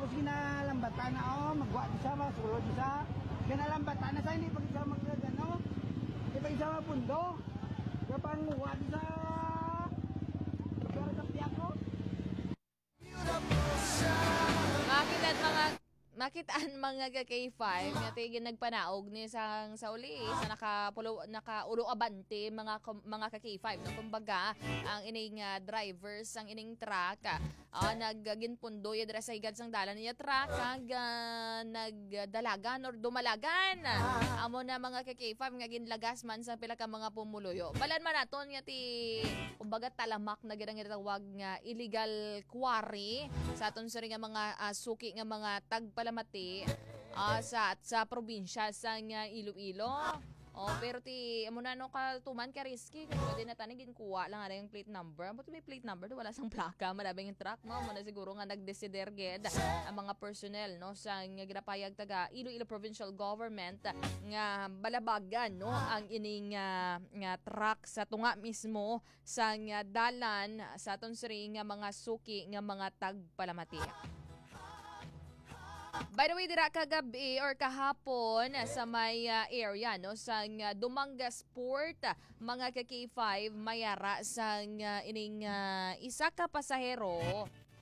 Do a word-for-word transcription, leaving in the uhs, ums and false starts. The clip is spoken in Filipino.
tapos ginalambatan na oh, magwa di sa masulod di sa ginalambatan na sa hindi pag isa magano. Di pa isa mapundo. Kapang muwa di sa pero sa piyako. Makitaan mga makitaan mga ka K five nga tigin nagpanaog ni sang sa uli sa nakapulo nakaulo abante mga kom- mga ka K five no kumbaga ang ining uh, drivers ang ining truck uh, nagginpundo ya dira sa higad sang dalan niya truck kag uh, nagdalagan or dumalagan amo na mga ka K five nga ginlagas man sa pila ka mga pumuluyo balan man naton nga ti kumbaga talamak na gid nga tawag nga illegal quarry sa aton suri nga mga uh, suki nga mga tag palamati uh, sa sa probinsya sa nga Iloilo. Oh, pero ti amo na no ka tuman ka risky kasi pwede na tanigin kuha lang ada yung plate number. But may plate number do wala sang plaka, malabing yung truck no. Mo na siguro nga nagdesider ged ang mga personnel no sa nga ginapayag taga Iloilo Provincial Government nga balabagan no ang ining uh, nga truck sa tunga mismo sa nga dalan sa aton siri nga mga suki nga mga tagpalamati. By the way, dira kagabi or kahapon sa may uh, area no sa uh, Dumangas Port, mga ka K five mayara sa uh, ining uh, isa ka pasahero